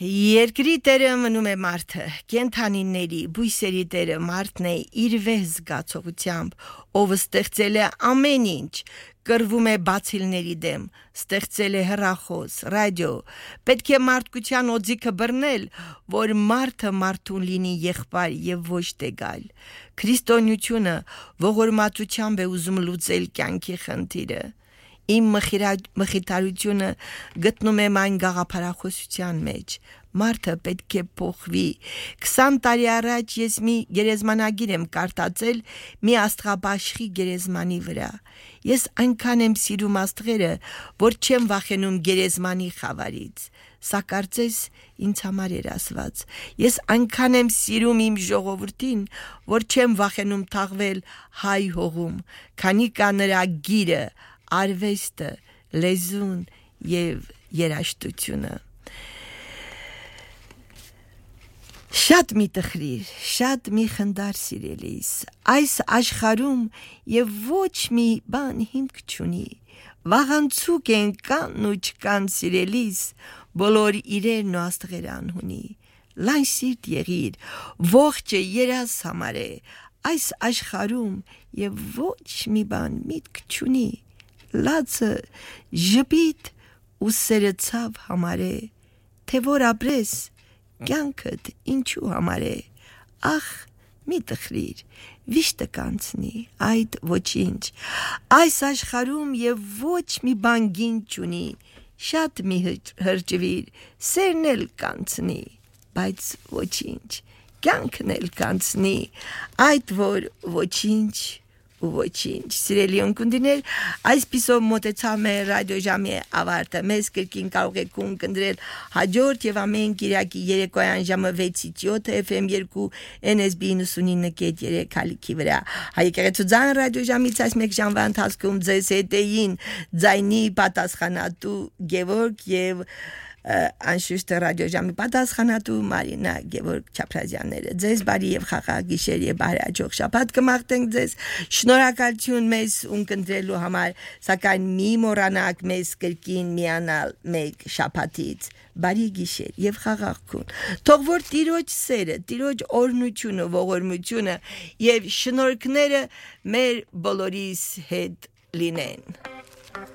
Երկրի տերը մնում է մարդը, կենդանիների, բույսերի տերը մարդն է իր վեհ զգացողությամբ, ով ստեղծել է ամեն ինչ, կռվում է բացիլների դեմ, ստեղծել է հեռախոս, ռադիո, պետք է մարդկության օձիքը բռնել, որ մարդը մարդուն լինի եղբայր եւ ոչ թե գալ։ Քրիստոնեությունը ողորմածությամբ է ուզում լուծել կյանքի խնդիրը։ Իմ մխիթարությունը գտնում եմ այն գաղափարախոսության մեջ։ Մարդը պետք է փոխվի։ 20 տարի առաջ ես մի գերեզմանագիր եմ կարդացել մի աստղաբաշխի գերեզմանի վրա։ Ես այնքան եմ սիրում աստղերը, որ չեմ վախենում գերեզմանի խավարից։ Սա կարծես ինձ համար էր ասված։ Ես այնքան եմ սիրում իմ ժողովրդին, որ չեմ վախենում թաղվել հայ հողում, քանի կա նրա գիրը, արվեստը, լեզուն եւ երաժշտությունը։ Շատ մի տխրիր, շատ մի խնդար սիրելիս, այս աշխարհում եւ ոչ մի բան հիմք չունի։ Վաղանցուկ են կան ու չկան սիրելիս, բոլոր իրերն ու աստղերը անհունի։ Լայն սիրտ եղիր, ողջը երաս համար է, այս աշխարհում եւ ոչ մի բան միտք չունի։ Լացը ժպիտ ու սերը ցավ համար է, թե որ ապրես, կյանքդ ինչու համար է, ախ մի տխրիր, վիշտը կանցնի, այդ ոչինչ, այս աշխարհում եւ ոչ մի բան գին չունի, շատ մի հրճվիր, սերն էլ կանցնի, բայց ոչինչ, կյանքն էլ կանցնի, այդ որ ոչինչ ու ոչինչ։ Սիրելի ունկնդիրներ, այսպիսով մոտեցավ մեր ռադիոժամի ավարտը։ Մեզ կրկին կարող եք ունկնդրել հաջորդ եւ ամեն կիրակի երեկոյան ժամը 6-ից 7 FM 2 NSB 99.3 հալիքի վրա։ Հայկական ձայն ռադիոժամից այս մեկ ժամվա ընթացքում ձեզ հետ էին ձայնի պատասխանատու Գևորգ եւ անշուշտ ռադիոժամի պատասխանատու Մարինա Գևորգ Չապրազյանները։ Ձեզ բարի եւ խաղաղ գիշեր եւ բարեհաջող շաբաթ կմաղթենք ձեզ։ Շնորհակալություն մեզ ունկնդրելու համար, սակայն մի մոռանաք մեզ կրկին միանալ մեկ շաբաթից։ Բարի գիշեր եւ խաղաղ քուն։ Թող որ Տիրոջ սերը, Տիրոջ օրհնությունը, ողորմությունը եւ շնորհքները մեր բոլորիս հետ լինեն։